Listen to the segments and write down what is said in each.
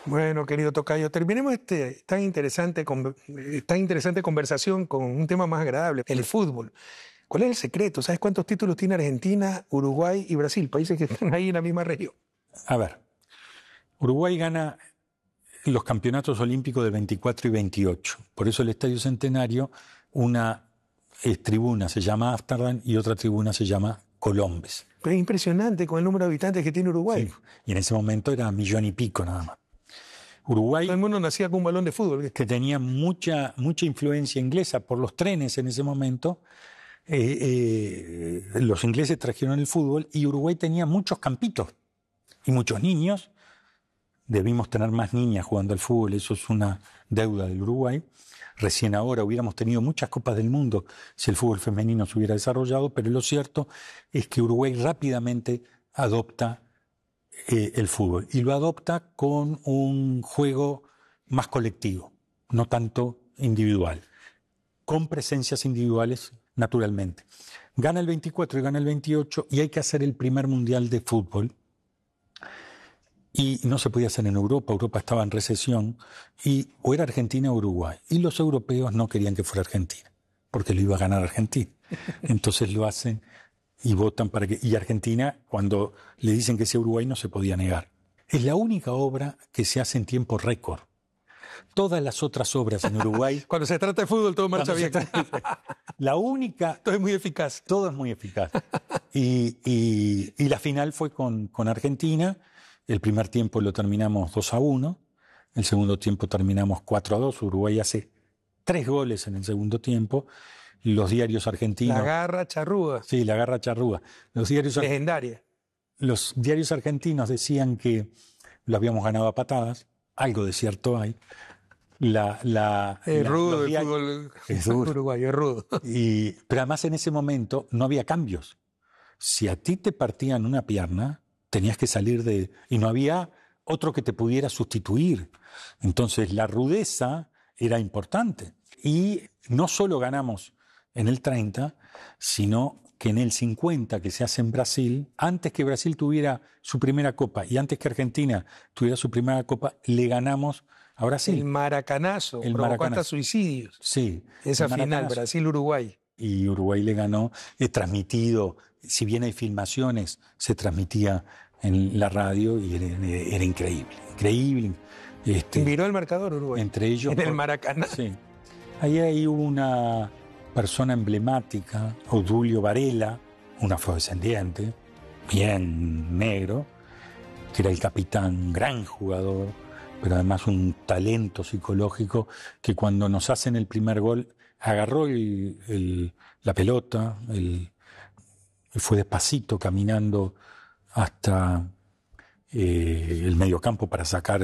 Bueno, querido tocayo, terminemos tan interesante conversación con un tema más agradable, el fútbol. ¿Cuál es el secreto? ¿Sabes cuántos títulos tiene Argentina, Uruguay y Brasil? Países que están ahí en la misma región. A ver, Uruguay gana los campeonatos olímpicos del 24 y 28. Por eso el Estadio Centenario, una tribuna se llama Ámsterdam y otra tribuna se llama Colombes. Pero es impresionante con el número de habitantes que tiene Uruguay. Sí, y en ese momento era 1,5 millones nada más. Uruguay, todo el mundo nacía con un balón de fútbol. Que tenía mucha influencia inglesa por los trenes en ese momento. Los ingleses trajeron el fútbol y Uruguay tenía muchos campitos y muchos niños. Debimos tener más niñas jugando al fútbol, eso es una deuda del Uruguay. Recién ahora hubiéramos tenido muchas Copas del Mundo si el fútbol femenino se hubiera desarrollado, pero lo cierto es que Uruguay rápidamente adopta el fútbol y lo adopta con un juego más colectivo, no tanto individual, con presencias individuales naturalmente. Gana el 24 y gana el 28 y hay que hacer el primer mundial de fútbol. Y no se podía hacer en Europa estaba en recesión, o era Argentina o Uruguay. Y los europeos no querían que fuera Argentina, porque lo iba a ganar Argentina. Entonces lo hacen y votan para que... Y Argentina, cuando le dicen que sea Uruguay, no se podía negar. Es la única obra que se hace en tiempo récord. Todas las otras obras en Uruguay... Cuando se trata de fútbol todo marcha bien. La única... Todo es muy eficaz. Todo es muy eficaz. Y la final fue con Argentina. El primer tiempo lo terminamos 2-1, el segundo tiempo terminamos 4-2, Uruguay hace 3 goles en el segundo tiempo, los diarios argentinos... La garra charrúa. Sí, la garra charrúa. Legendaria. Los diarios argentinos decían que lo habíamos ganado a patadas, algo de cierto hay. Es rudo el fútbol uruguayo, es rudo. Pero además en ese momento no había cambios. Si a ti te partían una pierna... tenías que salir y no había otro que te pudiera sustituir. Entonces la rudeza era importante. Y no solo ganamos en el 30, sino que en el 50, que se hace en Brasil, antes que Brasil tuviera su primera copa y antes que Argentina tuviera su primera copa, le ganamos a Brasil. El maracanazo, provocó hasta suicidios. Sí. Esa final, Brasil-Uruguay. Y Uruguay le ganó, transmitido, si bien hay filmaciones, se transmitía en la radio y era increíble. Viró el marcador Uruguay. Entre ellos. En el Maracaná. Sí. Ahí hubo una persona emblemática, Odulio Varela, un afrodescendiente, bien negro, que era el capitán, un gran jugador, pero además un talento psicológico que cuando nos hacen el primer gol, agarró la pelota y fue despacito caminando hasta el mediocampo para sacar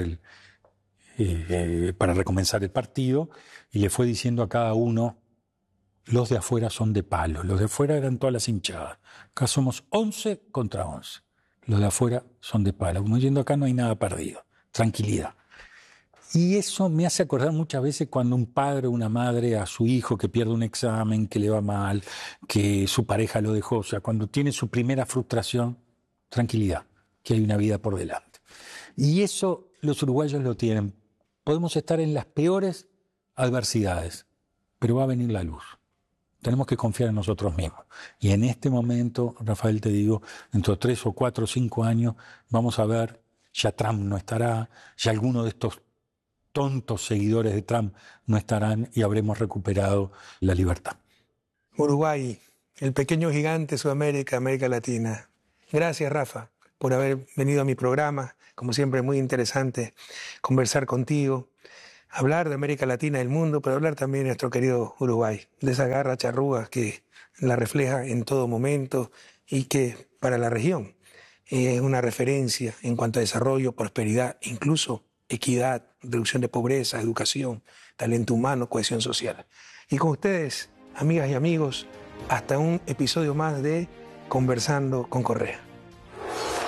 para recomenzar el partido y le fue diciendo a cada uno: los de afuera son de palo, los de afuera eran todas las hinchadas, acá somos 11 contra 11, los de afuera son de palo, como diciendo acá no hay nada perdido, tranquilidad. Y eso me hace acordar muchas veces cuando un padre o una madre a su hijo que pierde un examen, que le va mal, que su pareja lo dejó, o sea, cuando tiene su primera frustración, tranquilidad, que hay una vida por delante. Y eso los uruguayos lo tienen. Podemos estar en las peores adversidades, pero va a venir la luz. Tenemos que confiar en nosotros mismos. Y en este momento, Rafael, te digo, dentro de 3 o 4 o 5 años, vamos a ver, ya Trump no estará, ya alguno de estos tontos seguidores de Trump no estarán y habremos recuperado la libertad. Uruguay, el pequeño gigante de Sudamérica, América Latina. Gracias, Rafa, por haber venido a mi programa. Como siempre, muy interesante conversar contigo, hablar de América Latina, del mundo, pero hablar también de nuestro querido Uruguay, de esa garra charrúa que la refleja en todo momento y que para la región es una referencia en cuanto a desarrollo, prosperidad, incluso equidad, reducción de pobreza, educación, talento humano, cohesión social. Y con ustedes, amigas y amigos, hasta un episodio más de Conversando con Correa.